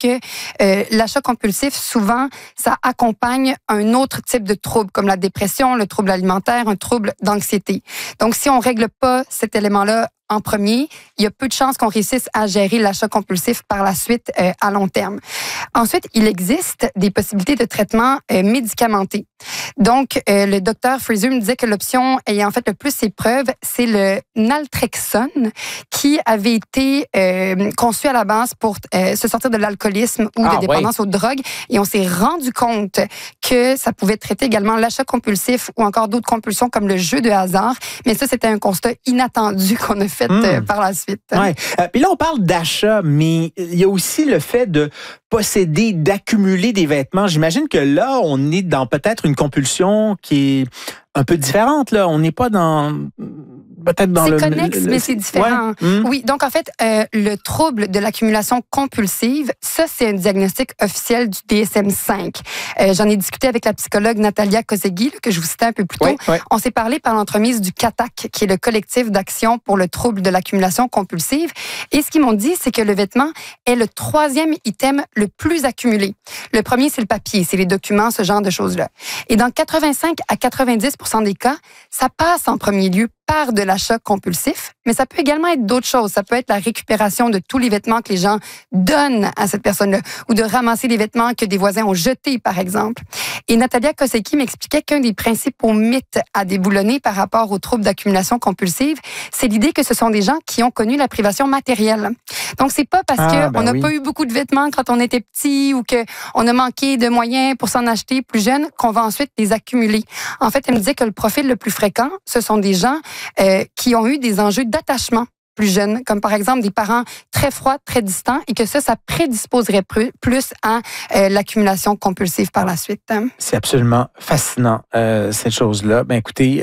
que l'achat compulsif, souvent, ça accompagne un autre type de trouble, comme la dépression, le trouble alimentaire, un trouble d'anxiété. Donc, si on règle pas cet élément-là en premier, il y a peu de chances qu'on réussisse à gérer l'achat compulsif par la suite à long terme. Ensuite, il existe des possibilités de traitement médicamenté. Donc, le docteur Fraser me disait que l'option ayant fait le plus ses preuves, c'est le naltrexone qui avait été conçu à la base pour se sortir de l'alcoolisme ou de dépendance aux drogues. Et on s'est rendu compte que ça pouvait traiter également l'achat compulsif ou encore d'autres compulsions comme le jeu de hasard. Mais ça, c'était un constat inattendu qu'on a fait par la suite. Ouais. Puis là, on parle d'achat, mais il y a aussi le fait de posséder, d'accumuler des vêtements. J'imagine que là, on est dans peut-être une compulsion qui est un peu différente. Là, on n'est pas dans... Peut-être dans c'est connexe, mais c'est différent. Ouais. Oui, donc en fait, le trouble de l'accumulation compulsive, ça, c'est un diagnostic officiel du DSM-5. J'en ai discuté avec la psychologue Natalia Kosegui, que je vous citais un peu plus tôt. Ouais. On s'est parlé par l'entremise du CATAC, qui est le collectif d'action pour le trouble de l'accumulation compulsive. Et ce qu'ils m'ont dit, c'est que le vêtement est le 3e item le plus accumulé. Le premier, c'est le papier, c'est les documents, ce genre de choses-là. Et dans 85 à 90% des cas, ça passe en premier lieu par de l'achat compulsif, mais ça peut également être d'autres choses. Ça peut être la récupération de tous les vêtements que les gens donnent à cette personne-là ou de ramasser les vêtements que des voisins ont jetés, par exemple. Et Natalia Kosecki m'expliquait qu'un des principaux mythes à déboulonner par rapport aux troubles d'accumulation compulsive, c'est l'idée que ce sont des gens qui ont connu la privation matérielle. Donc, c'est pas parce qu'on n'a pas eu beaucoup de vêtements quand on était petit ou qu'on a manqué de moyens pour s'en acheter plus jeune qu'on va ensuite les accumuler. En fait, elle me disait que le profil le plus fréquent, ce sont des gens qui ont eu des enjeux d'attachement plus jeunes, comme par exemple des parents très froids, très distants, et que ça prédisposerait plus à l'accumulation compulsive par la suite. C'est absolument fascinant, cette chose-là. Ben écoutez,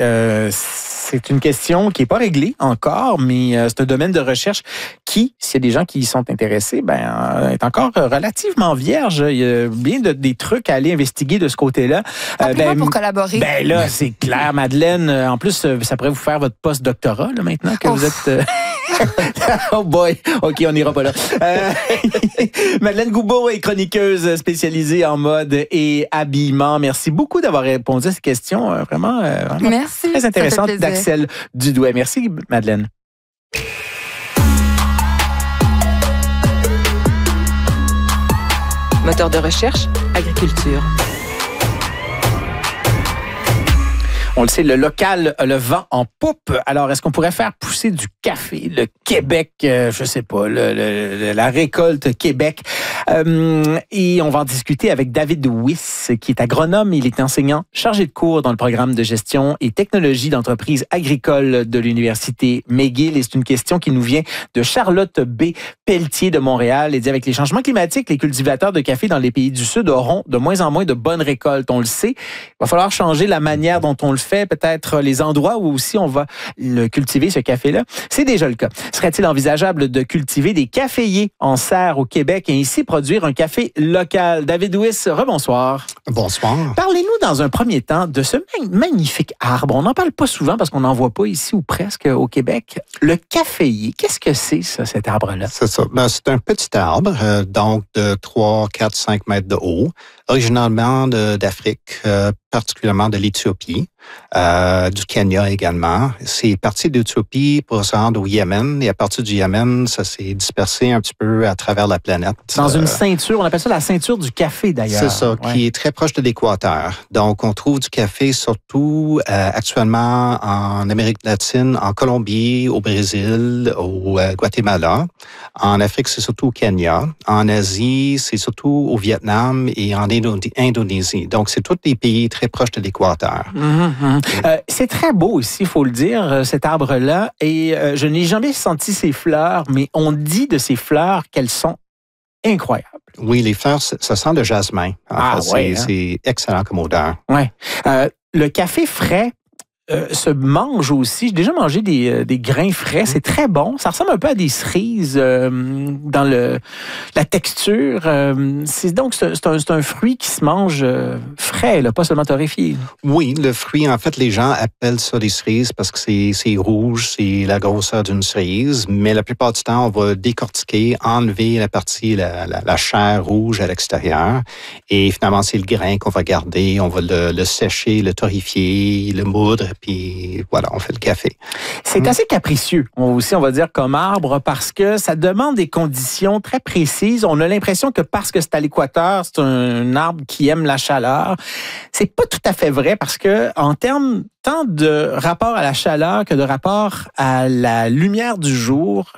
c'est une question qui n'est pas réglée encore, mais c'est un domaine de recherche qui, s'il y a des gens qui y sont intéressés, est encore relativement vierge. Il y a bien des trucs à aller investiguer de ce côté-là. Appelez-moi pour collaborer. Ben là, c'est clair, Madeleine. En plus, ça pourrait vous faire votre post-doctorat, là, maintenant que vous êtes... Oh boy! OK, on n'ira pas là. Madeleine Goubeau est chroniqueuse spécialisée en mode et habillement. Merci beaucoup d'avoir répondu à cette question. Vraiment merci, très intéressante d'Axel Dudouet. Merci, Madeleine. Moteur de recherche, agriculture. On le sait, le local a le vent en poupe. Alors, est-ce qu'on pourrait faire pousser du café? Le Québec, je sais pas, la récolte Québec. Et on va en discuter avec David Wyss, qui est agronome. Il est enseignant chargé de cours dans le programme de gestion et technologie d'entreprise agricole de l'Université McGill. Et c'est une question qui nous vient de Charlotte B. Pelletier de Montréal. Elle dit, avec les changements climatiques, les cultivateurs de café dans les pays du Sud auront de moins en moins de bonnes récoltes. On le sait. Il va falloir changer la manière dont on le fait, peut-être les endroits où aussi on va le cultiver, ce café-là. C'est déjà le cas. Serait-il envisageable de cultiver des caféiers en serre au Québec et ainsi produire un café local? David Wyss, rebonsoir. Bonsoir. Parlez-nous dans un premier temps de ce magnifique arbre. On n'en parle pas souvent parce qu'on n'en voit pas ici ou presque au Québec. Le caféier, qu'est-ce que c'est, ça, cet arbre-là? C'est ça. C'est un petit arbre, donc de 3, 4, 5 mètres de haut, originalement d'Afrique, particulièrement de l'Éthiopie, du Kenya également. C'est parti d'Éthiopie pour se rendre au Yémen, et à partir du Yémen, ça s'est dispersé un petit peu à travers la planète. Dans une ceinture, on appelle ça la ceinture du café d'ailleurs. C'est ça, qui est très proche de l'équateur. Donc, on trouve du café surtout actuellement en Amérique latine, en Colombie, au Brésil, au Guatemala. En Afrique, c'est surtout au Kenya. En Asie, c'est surtout au Vietnam et en Indonésie. Donc, c'est tous des pays très proches de l'équateur. C'est très beau aussi, il faut le dire, cet arbre-là. Et je n'ai jamais senti ces fleurs, mais on dit de ces fleurs qu'elles sont incroyables. Oui, les fleurs, ça sent le jasmin. C'est excellent comme odeur. Ouais. Le café frais, se mange aussi. J'ai déjà mangé des grains frais. C'est très bon. Ça ressemble un peu à des cerises dans la texture. C'est un fruit qui se mange frais, là, pas seulement torréfié. Oui, le fruit, en fait, les gens appellent ça des cerises parce que c'est rouge, c'est la grosseur d'une cerise, mais la plupart du temps, on va décortiquer, enlever la partie, la chair rouge à l'extérieur, et finalement, c'est le grain qu'on va garder, on va le sécher, le torréfier, le moudre, puis voilà, on fait le café. C'est assez capricieux, on va dire, comme arbre, parce que ça demande des conditions très précises. On a l'impression que parce que c'est à l'équateur, c'est un arbre qui aime la chaleur. C'est pas tout à fait vrai parce que en termes tant de rapport à la chaleur que de rapport à la lumière du jour,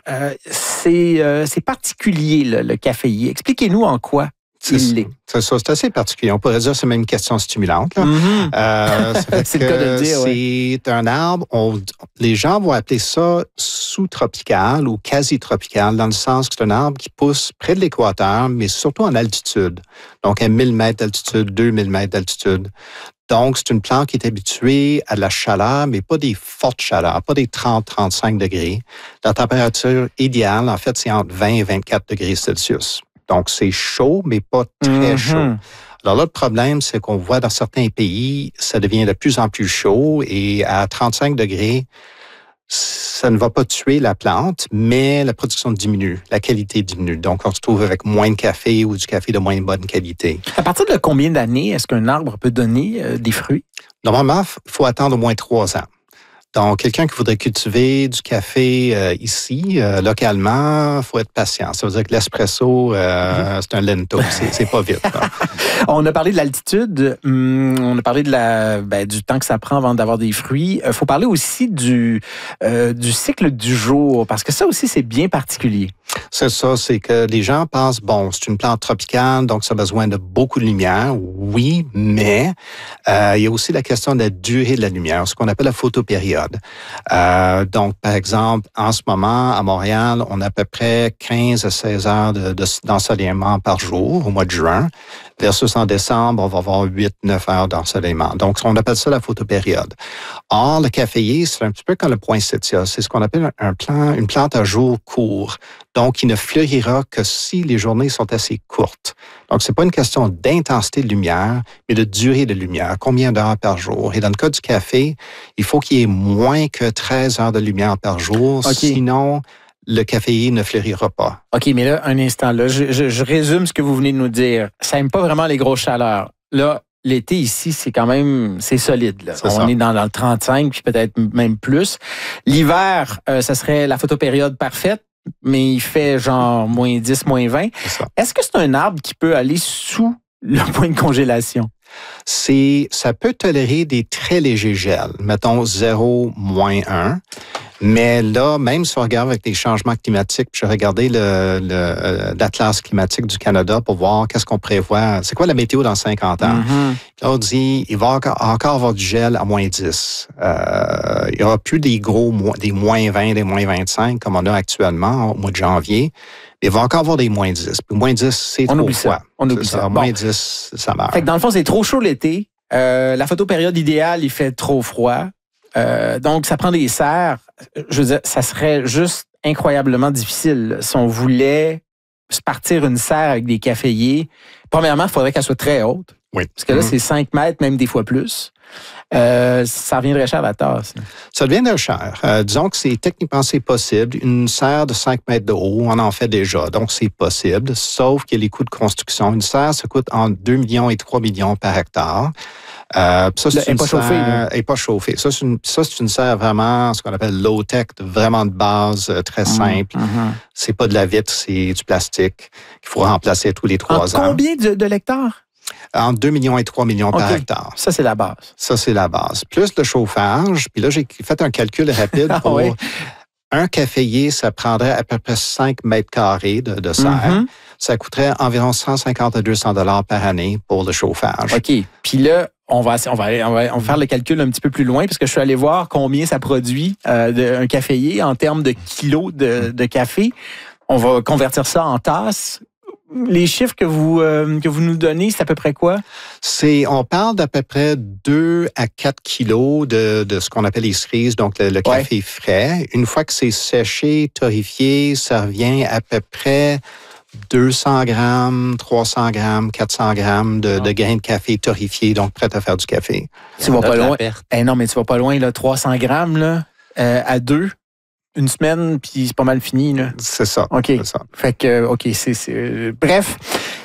c'est particulier le caféier. Expliquez-nous en quoi. C'est assez particulier. On pourrait dire que c'est même une question stimulante. C'est le cas de le dire. C'est un arbre, les gens vont appeler ça sous-tropical ou quasi-tropical, dans le sens que c'est un arbre qui pousse près de l'équateur, mais surtout en altitude. Donc, à 1000 mètres d'altitude, 2000 mètres d'altitude. Donc, c'est une plante qui est habituée à de la chaleur, mais pas des fortes chaleurs, pas des 30-35 degrés. La température idéale, en fait, c'est entre 20 et 24 degrés Celsius. Donc, c'est chaud, mais pas très chaud. Alors là, le problème, c'est qu'on voit dans certains pays, ça devient de plus en plus chaud et à 35 degrés, ça ne va pas tuer la plante, mais la production diminue, la qualité diminue. Donc, on se trouve avec moins de café ou du café de moins bonne qualité. À partir de combien d'années est-ce qu'un arbre peut donner des fruits? Normalement, il faut attendre au moins 3 ans. Donc, quelqu'un qui voudrait cultiver du café ici, localement, il faut être patient. Ça veut dire que l'espresso, c'est un lento, c'est pas vite. On a parlé de l'altitude, on a parlé du temps que ça prend avant d'avoir des fruits. Il faut parler aussi du cycle du jour, parce que ça aussi, c'est bien particulier. C'est ça, c'est que les gens pensent, bon, c'est une plante tropicale, donc ça a besoin de beaucoup de lumière. Oui, mais il y a aussi la question de la durée de la lumière, ce qu'on appelle la photopériode. Donc, par exemple, en ce moment, à Montréal, on a à peu près 15 à 16 heures d'ensoleillement par jour au mois de juin. Versus en décembre, on va avoir 8-9 heures d'ensoleillement. Donc, on appelle ça la photopériode. Or, le caféier, c'est un petit peu comme le poinsettia. C'est ce qu'on appelle une plante à jour court. Donc, il ne fleurira que si les journées sont assez courtes. Donc, c'est pas une question d'intensité de lumière, mais de durée de lumière. Combien d'heures par jour? Et dans le cas du café, il faut qu'il y ait moins que 13 heures de lumière par jour. Okay. Sinon, le caféier ne fleurira pas. OK, mais là, un instant, là, je résume ce que vous venez de nous dire. Ça n'aime pas vraiment les grosses chaleurs. Là, l'été ici, c'est quand même, c'est solide. Là. On est dans le 35, puis peut-être même plus. L'hiver, ça serait la photopériode parfaite, mais il fait genre moins 10, moins 20. Est-ce que c'est un arbre qui peut aller sous le point de congélation? Ça peut tolérer des très légers gels, mettons 0, moins 1. Mais là, même si on regarde avec les changements climatiques, puis j'ai regardé l'Atlas climatique du Canada pour voir qu'est-ce qu'on prévoit. C'est quoi la météo dans 50 ans? Là, on dit il va encore avoir du gel à moins 10. Il n'y aura plus des moins 20, des moins 25 comme on a actuellement au mois de janvier. Il va encore avoir des moins 10. Puis moins 10, c'est trop froid. On oublie ça. Moins 10, ça meurt. Fait que dans le fond, c'est trop chaud l'été. La photopériode idéale, il fait trop froid. Donc, ça prend des serres. Je veux dire, ça serait juste incroyablement difficile si on voulait se partir une serre avec des caféiers. Premièrement, il faudrait qu'elle soit très haute. Oui. Parce que là, c'est 5 mètres, même des fois plus. Ça reviendrait cher à la tasse. Ça deviendrait cher. Disons que techniquement, c'est possible. Une serre de 5 mètres de haut, on en fait déjà. Donc, c'est possible. Sauf qu'il y a les coûts de construction. Une serre, ça coûte entre 2 millions et 3 millions par hectare. Ça, c'est une serre, elle n'est pas chauffée. Ça, c'est une serre vraiment, ce qu'on appelle low-tech, vraiment de base, très simple. C'est pas de la vitre, c'est du plastique qu'il faut remplacer tous les 3 ans. Combien de l'hectare? Entre 2 millions et 3 millions par hectare. Ça, c'est la base. Ça, c'est la base. Plus le chauffage. Puis là, j'ai fait un calcul rapide pour un caféier, ça prendrait à peu près 5 mètres carrés de serre. Ça coûterait environ 150 à 200 $ par année pour le chauffage. OK. Puis là, on va faire le calcul un petit peu plus loin parce que je suis allé voir combien ça produit un caféier en termes de kilos de café. On va convertir ça en tasses. les chiffres que vous nous donnez, c'est à peu près quoi? On parle d'à peu près 2 à 4 kilos de ce qu'on appelle les cerises, donc le café frais. Une fois que c'est séché, torréfié, ça revient à peu près 200 grammes, 300 grammes, 400 grammes de grains de café torréfiés, donc prêts à faire du café. Tu vas pas loin. Non, mais tu vas pas loin, là, 300 grammes là, à 2, une semaine, puis c'est pas mal fini. Là. C'est ça. OK. C'est ça. Fait que, OK, bref.